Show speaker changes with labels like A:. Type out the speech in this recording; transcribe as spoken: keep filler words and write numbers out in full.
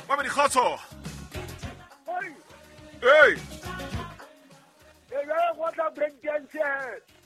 A: What the hustle?
B: Hey,
A: Hey,
B: you know what I'm bringing here?